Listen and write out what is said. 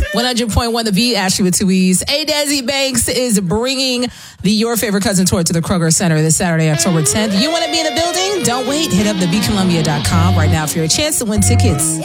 100.1 The Beat, Ashley with two E's. A. Desi Banks is bringing the Your Favorite Cousin tour to the Kroger Center this Saturday, October 10th. You want to be in the building? Don't wait. Hit up thebeatcolumbia.com right now for your chance to win tickets.